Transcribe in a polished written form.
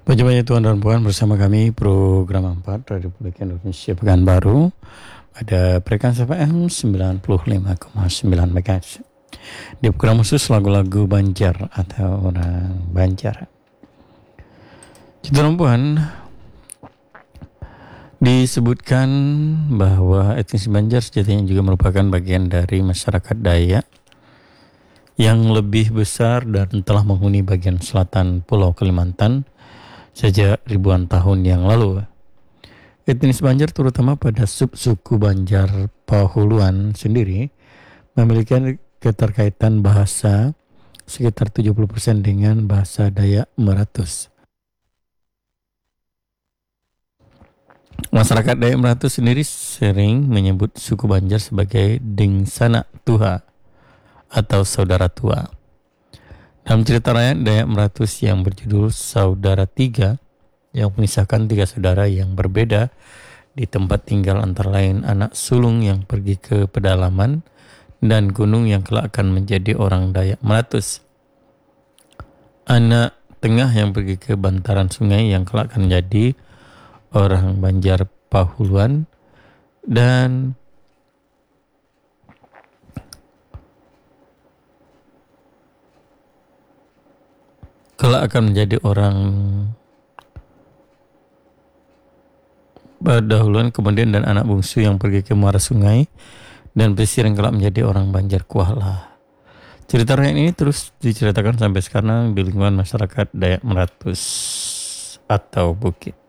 Berjumpa Tuan dan Puan bersama kami program 4 Radio Republik Indonesia Pekanbaru pada frekuensi FM 95,9 MHz. Di program khusus lagu-lagu Banjar atau orang Banjar. Tuan dan Puan, disebutkan bahwa etnis Banjar sejatinya juga merupakan bagian dari masyarakat Dayak yang lebih besar dan telah menghuni bagian selatan Pulau Kalimantan sejak ribuan tahun yang lalu. Etnis Banjar terutama pada subsuku Banjar Pahuluan sendiri memiliki keterkaitan bahasa sekitar 70% dengan bahasa Dayak Meratus. Masyarakat Dayak Meratus sendiri sering menyebut suku Banjar sebagai Ding Sanak Tuha atau saudara tua. Dalam cerita rakyat Dayak Meratus yang berjudul Saudara Tiga, yang memisahkan tiga saudara yang berbeda di tempat tinggal antara lain anak sulung yang pergi ke pedalaman dan gunung yang kelak akan menjadi orang Dayak Meratus. Anak tengah yang pergi ke bantaran sungai yang kelak akan menjadi orang Banjar Pahuluan, dan kelak akan menjadi orang Dahuluan, kemudian dan anak bungsu yang pergi ke muara sungai dan pesisir yang kelak menjadi orang Banjar Kuala. Cerita rakyat ini terus diceritakan sampai sekarang di lingkungan masyarakat Dayak Meratus atau Bukit.